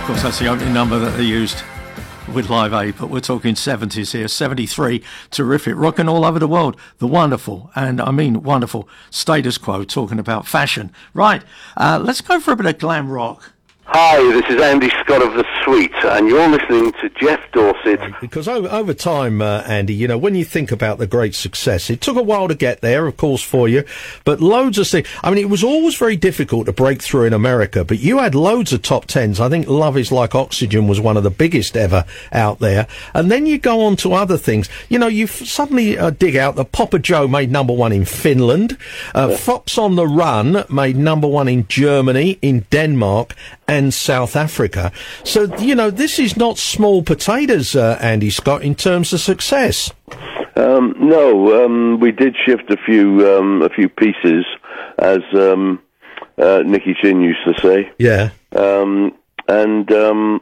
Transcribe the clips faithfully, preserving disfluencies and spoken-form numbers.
course, that's the opening number that they used with Live Aid, but we're talking seventies here. seventy-three, terrific, rocking all over the world. The wonderful, and I mean wonderful, Status Quo, talking about fashion. Right, uh, let's go for a bit of glam rock. Hi, this is Andy Scott of The Sweet, and you're listening to Jeff Dorset. Because over, over time, uh, Andy, you know, when you think about the great success, it took a while to get there, of course, for you, but loads of things. I mean, it was always very difficult to break through in America, but you had loads of top tens. I think Love Is Like Oxygen was one of the biggest ever out there. And then you go on to other things. You know, you f- suddenly uh, dig out that Papa Joe made number one in Finland, uh, Fox on the Run made number one in Germany, in Denmark, and South Africa. So, you know, this is not small potatoes, uh, Andy Scott, in terms of success. Um, no, um, we did shift a few um, a few pieces, as um, uh, Nicky Chin used to say. Yeah. Um, and um,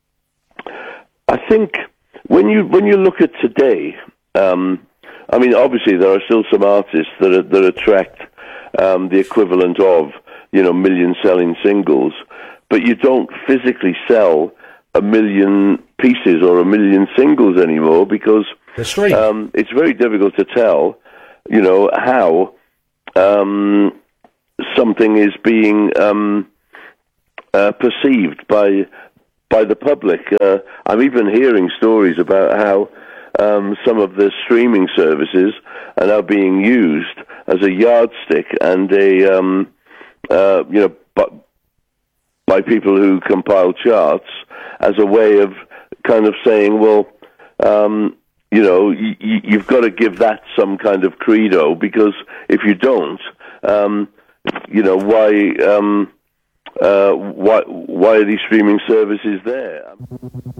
I think when you when you look at today, um, I mean, obviously there are still some artists that are, that attract um, the equivalent of, you know, million-selling singles, but you don't physically sell a million pieces or a million singles anymore because um, it's very difficult to tell, you know, how um, something is being um, uh, perceived by by the public. Uh, I'm even hearing stories about how um, some of the streaming services are now being used as a yardstick and a, um, uh, you know, but by people who compile charts as a way of kind of saying, well, um, you know, y- y- you've got to give that some kind of credo, because if you don't, um, you know, why, um, uh, why, why are these streaming services there?